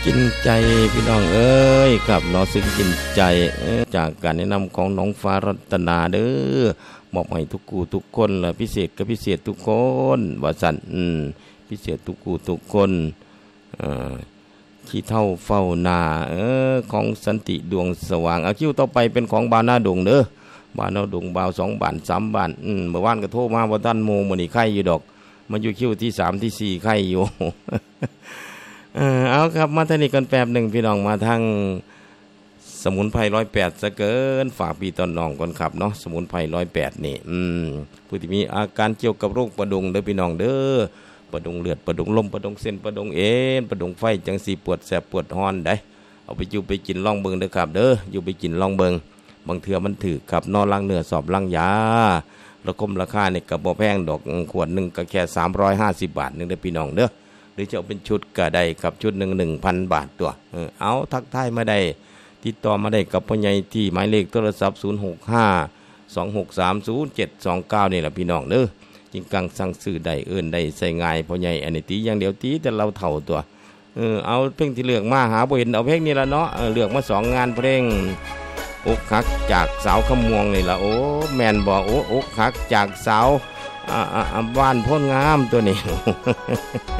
กินใจพี่น้องเอ้ยกับเนาะซึ่งกินใจจากการแนะนำของน้องฟ้ารัตนาเด้อมอบให้ทุกกูทุกคนละพิเศษก็พิเศษทุกคนว่าสั่นพิเศษทุกกูทุกคนขี้เท่าเฝ้านาของสันติดวงสว่างเอาคิวต่อไปเป็นของบานาดงเด้อบานาดงบาว2 บาท3 บาทเมื่อวานก็โทรมาว่าท่านโมมื้อนี้ไข่อยู่ดอกมันอยู่คิวที่3ที่4ไข่อยู่ เอาครับมาทางนี้กันแป๊บหนึ่งพี่น้องมาทางสมุนไพร108ซะเกินฝากพี่ต้นน้องก่อนครับเนาะสมุนไพร108นี่ผู้ที่มีอาการเกี่ยวกับโรคประดุงเด้อพี่น้องเด้อประดุงเลือดประดุงลมประดุงเส้นประดุงเอ็นประดุงไฟจังสีปวดแสบปวดฮ้อนได้เอาไปอยู่ไปกินลองเบิ่งเด้อครับเด้ออยู่ไปกินลองเบิ่งบางเทื่อมันถือครับนอนล้างเนื้อสอบล้างยาระคมราคานี่ก็บ่แพงดอกขวดนึงก็แค่350 บาทนึงเด้อพี่น้องเด้อหรือจะเอาเป็นชุดก็ได้ครับชุดหนึ่ง 1,000 บาทตัวเอาทักทายมาได้ติดต่อมาได้กับพ่อใหญ่ที่หมายเลขโทรศัพท์0652630729นี่แหละพี่น้องเด้อจริงกังสั่งซื้อได้ได้ใส่ง่ายพ่อใหญ่อันนี้ตีอย่างเดียวตีแต่เราเท่าตัวเอาเพลงที่เลือกมาหาบ่เห็นเอาเพลงนี้ละเนาะเลือกมา2 งานเพลงอกหักจากสาวขมวงนี่ล่ะโอ้แม่นบ่โอ้อกหักจากสาวบ้านโพนงามตัวนี้